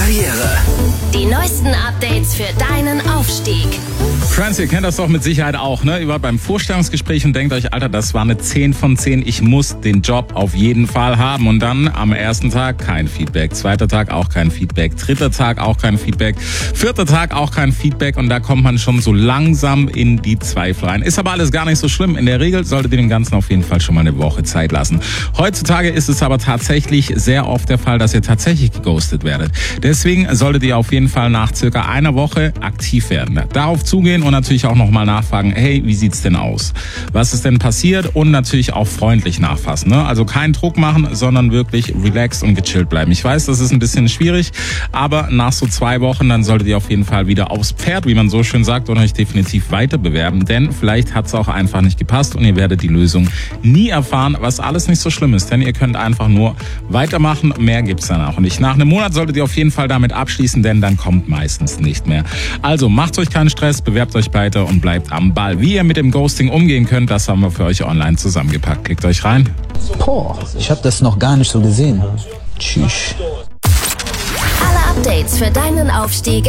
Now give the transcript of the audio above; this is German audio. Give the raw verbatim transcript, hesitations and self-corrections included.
Karriere. Die neuesten Updates für deinen Aufstieg. Friends, ihr kennt das doch mit Sicherheit auch, ne? Ihr wart beim Vorstellungsgespräch und denkt euch, Alter, das war eine zehn von zehn, ich muss den Job auf jeden Fall haben. Und dann am ersten Tag kein Feedback, zweiter Tag auch kein Feedback, dritter Tag auch kein Feedback, vierter Tag auch kein Feedback und da kommt man schon so langsam in die Zweifel rein. Ist aber alles gar nicht so schlimm. In der Regel solltet ihr dem Ganzen auf jeden Fall schon mal eine Woche Zeit lassen. Heutzutage ist es aber tatsächlich sehr oft der Fall, dass ihr tatsächlich geghostet werdet. Deswegen solltet ihr auf jeden Fall nach circa einer Woche aktiv werden. Darauf zugehen und natürlich auch nochmal nachfragen, hey, wie sieht's denn aus? Was ist denn passiert? Und natürlich auch freundlich nachfassen. Ne? Also keinen Druck machen, sondern wirklich relaxed und gechillt bleiben. Ich weiß, das ist ein bisschen schwierig, aber nach so zwei Wochen, dann solltet ihr auf jeden Fall wieder aufs Pferd, wie man so schön sagt, und euch definitiv weiter bewerben. Denn vielleicht hat's auch einfach nicht gepasst und ihr werdet die Lösung nie erfahren, was alles nicht so schlimm ist. Denn ihr könnt einfach nur weitermachen, mehr gibt's dann auch nicht. Nach einem Monat solltet ihr auf jeden Fall damit abschließen, denn dann kommt meistens nicht mehr. Also macht euch keinen Stress, bewerbt euch weiter und bleibt am Ball. Wie ihr mit dem Ghosting umgehen könnt, das haben wir für euch online zusammengepackt. Klickt euch rein. Boah, ich habe das noch gar nicht so gesehen. Tschüss. Alle Updates für deinen Aufstieg